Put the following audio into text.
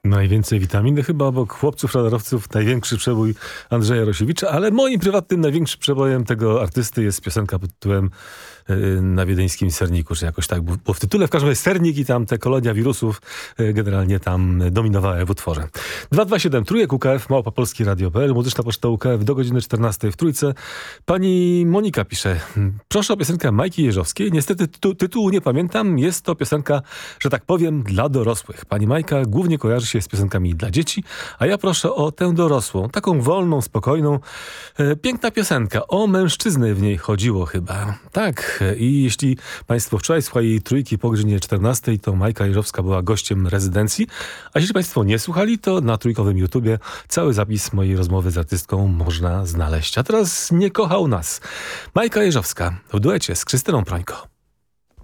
Najwięcej witaminy chyba obok chłopców radarowców, największy przebój Andrzeja Rosiewicza, ale moim prywatnym największym przebojem tego artysty jest piosenka pod tytułem Na wiedeńskim serniku, czy jakoś tak, bo w tytule w każdym razie sernik i tam te kolonia wirusów generalnie tam dominowały w utworze. 227 Trójek UKF, Małopolski Radio.pl, muzyczna poczta UKF do godziny 14 w Trójce. Pani Monika pisze, proszę o piosenkę Majki Jeżowskiej. Niestety tytułu nie pamiętam. Jest to piosenka, że tak powiem, dla dorosłych. Pani Majka głównie kojarzy się z piosenkami dla dzieci, a ja proszę o tę dorosłą, taką wolną, spokojną. Piękna piosenka. O mężczyznę w niej chodziło chyba. Tak. I jeśli Państwo wczoraj słuchali Trójki po godzinie 14, to Majka Jeżowska była gościem rezydencji. A jeśli Państwo nie słuchali, to na trójkowym YouTubie cały zapis mojej rozmowy z artystką można znaleźć. A teraz nie kochał nas. Majka Jeżowska w duecie z Krystyną Prońko.